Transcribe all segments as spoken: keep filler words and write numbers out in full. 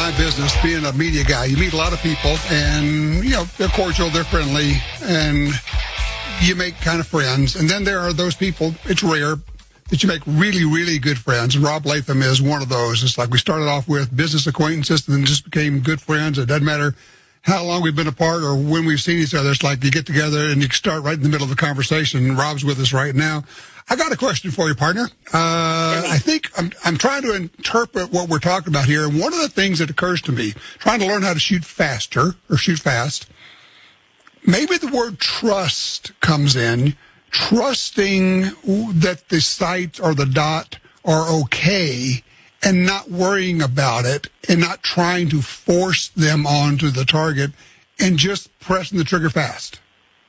my business, being a media guy, you meet a lot of people, and, you know, they're cordial, they're friendly, and you make kind of friends. And then there are those people, it's rare, that you make really, really good friends. And Rob Latham is one of those. It's like we started off with business acquaintances and then just became good friends. It doesn't matter how long we've been apart or when we've seen each other. It's like you get together and you start right in the middle of the conversation. Rob's with us right now. I got a question for you, partner. Uh, I think I'm, I'm trying to interpret what we're talking about here. And one of the things that occurs to me, trying to learn how to shoot faster or shoot fast, maybe the word trust comes in, trusting that the sight or the dot are okay and not worrying about it and not trying to force them onto the target and just pressing the trigger fast.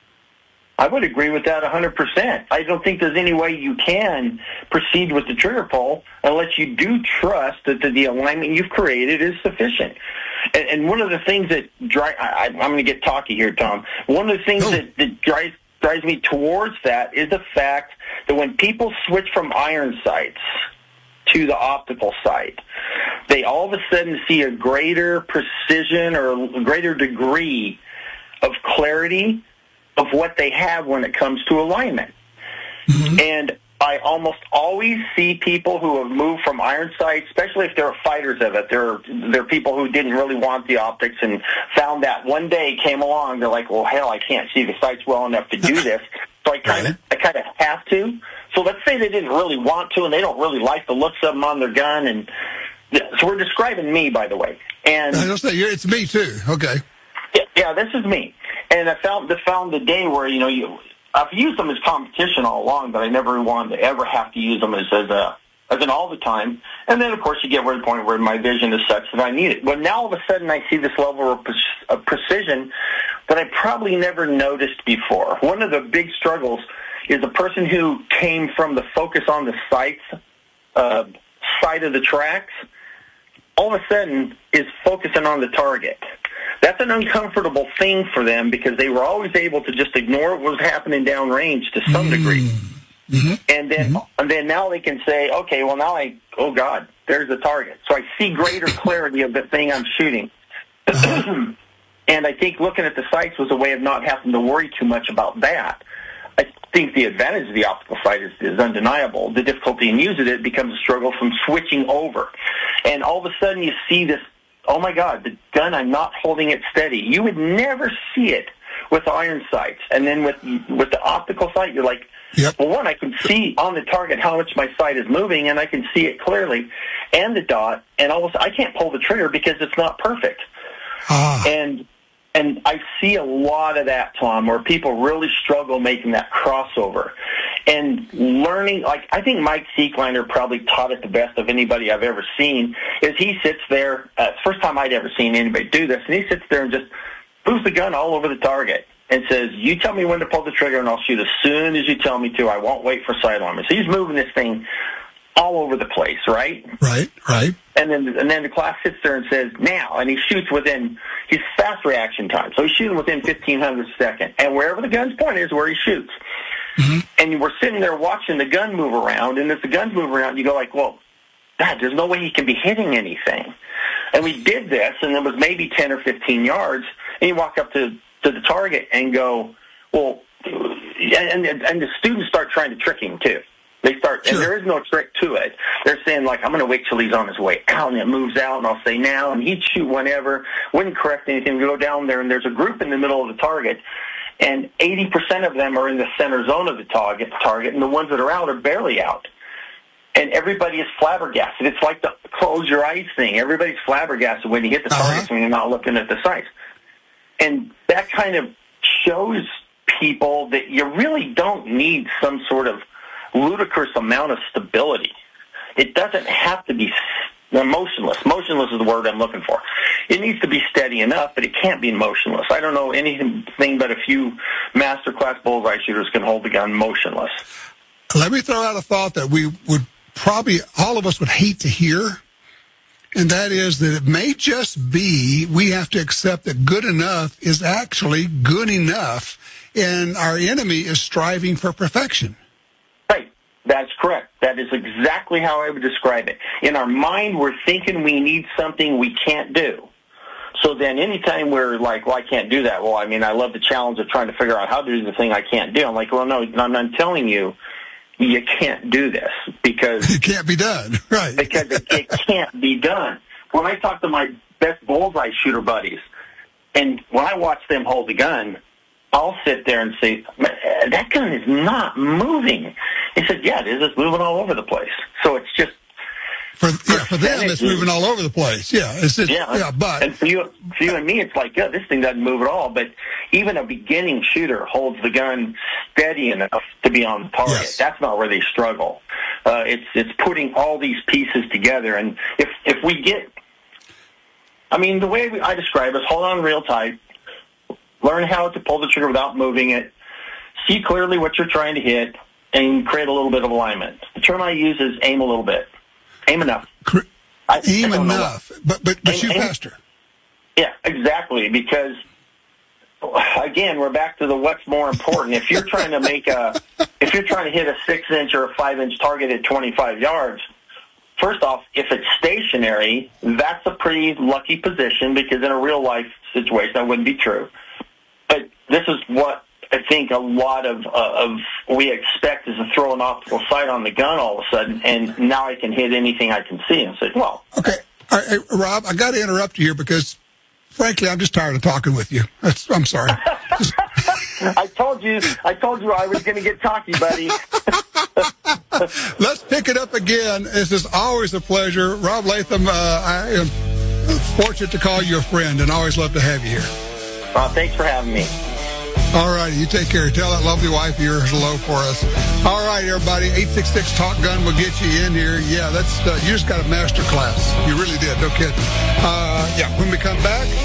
I would agree with that one hundred percent. I don't think there's any way you can proceed with the trigger pull unless you do trust that the, the alignment you've created is sufficient. And, and one of the things that drive, I, I'm going to get talky here, Tom. One of the things oh. that, that drives, drives me towards that is the fact that when people switch from iron sights to the optical sight, they all of a sudden see a greater precision or a greater degree of clarity of what they have when it comes to alignment. Mm-hmm. And I almost always see people who have moved from iron sights, especially if they're fighters of it. They're, they're people who didn't really want the optics and found that one day came along, they're like, well, hell, I can't see the sights well enough to do this. So I kind of, I kind of have to. So let's say they didn't really want to and they don't really like the looks of them on their gun. And so we're describing me, by the way. And I don't say it's me too. Okay. Yeah, yeah, this is me. And I found, found the day where, you know, you, I've used them as competition all along, but I never wanted to ever have to use them as, as a as an all the time. And then, of course, you get to the point where my vision is such that I need it. But now all of a sudden I see this level of, pre- of precision that I probably never noticed before. One of the big struggles is the person who came from the focus on the sights uh, side of the tracks, all of a sudden is focusing on the target. That's an uncomfortable thing for them because they were always able to just ignore what was happening downrange to some degree. Mm-hmm. And then mm-hmm. and then now they can say, okay, well, now I, oh, God, there's the target. So I see greater clarity of the thing I'm shooting. Uh-huh. And I think looking at the sights was a way of not having to worry too much about that. I think the advantage of the optical sight is, is undeniable. The difficulty in using it becomes a struggle from switching over. And all of a sudden you see this, oh, my God, the gun, I'm not holding it steady. You would never see it with the iron sights. And then with with the optical sight, you're like, yep. Well, one, I can see on the target how much my sight is moving, and I can see it clearly, and the dot, and almost I can't pull the trigger because it's not perfect. Ah. And and I see a lot of that, Tom, where people really struggle making that crossover. And learning, like, I think Mike Seekliner probably taught it the best of anybody I've ever seen, is he sits there, uh, first time I'd ever seen anybody do this, and he sits there and just moves the gun all over the target and says, you tell me when to pull the trigger and I'll shoot as soon as you tell me to. I won't wait for sight alignment. So he's moving this thing all over the place, right? Right, right. And then and then the class sits there and says, now, and he shoots within his fast reaction time. So he's shooting within fifteen hundredths of a second. And wherever the gun's pointed is where he shoots. Mm-hmm. And we're sitting there watching the gun move around, and as the guns move around, you go like, well, God, there's no way he can be hitting anything. And we did this, and it was maybe ten or fifteen yards, and you walk up to, to the target and go, well, and, and the students start trying to trick him, too. They start, sure. And there is no trick to it. They're saying, like, I'm going to wait till he's on his way out, and it moves out, and I'll say now, and he'd shoot whenever, wouldn't correct anything, go down there, and there's a group in the middle of the target, and eighty percent of them are in the center zone of the target, target, and the ones that are out are barely out. And everybody is flabbergasted. It's like the close your eyes thing. Everybody's flabbergasted when you hit the targets uh-huh. when you're not looking at the sights. And that kind of shows people that you really don't need some sort of ludicrous amount of stability. It doesn't have to be motionless. Motionless is the word I'm looking for. It needs to be steady enough, but it can't be motionless. I don't know anything but a few master class bullseye shooters can hold the gun motionless. Let me throw out a thought that we would probably, all of us would hate to hear, and that is that it may just be we have to accept that good enough is actually good enough, and our enemy is striving for perfection. Right. That's correct. That is exactly how I would describe it. In our mind, we're thinking we need something we can't do. So then anytime we're like, well, I can't do that. Well, I mean, I love the challenge of trying to figure out how to do the thing I can't do. I'm like, well, no, I'm not telling you you can't do this because it can't be done. Right. Because it, it can't be done. When I talk to my best bullseye shooter buddies, and when I watch them hold the gun, I'll sit there and say, that gun is not moving. He said, yeah, it is. It's moving all over the place. So it's just... For, yeah, for them, it's moving all over the place. Yeah, it's just, yeah, yeah, but... And for you, for you and me, it's like, yeah, this thing doesn't move at all. But even a beginning shooter holds the gun steady enough to be on target. Yes. That's not where they struggle. Uh, it's it's putting all these pieces together. And if if we get... I mean, the way I describe it is hold on real tight, learn how to pull the trigger without moving it, see clearly what you're trying to hit, and create a little bit of alignment. The term I use is aim a little bit. Aim enough. I, aim I enough, but but, but aim, shoot aim, faster. Yeah, exactly, because, again, we're back to the what's more important. If you're trying to make a, if you're trying to hit a six-inch or a five-inch target at twenty-five yards, first off, if it's stationary, that's a pretty lucky position because in a real-life situation that wouldn't be true. But this is what I think a lot of uh, of we expect is to throw an optical sight on the gun all of a sudden, and now I can hit anything I can see. And say, well, okay, all right, hey, Rob, I got to interrupt you here because, frankly, I'm just tired of talking with you. That's, I'm sorry. I told you, I told you I was going to get talky, buddy. Let's pick it up again. This is always a pleasure, Rob Latham. Uh, I am fortunate to call you a friend, and always love to have you here. Uh, thanks for having me. All righty, you take care. Tell that lovely wife you're hello for us. All right, everybody, eight six six Talk Gun will get you in here. Yeah, that's uh, you just got a master class. You really did. No kidding. Uh, yeah, when we come back,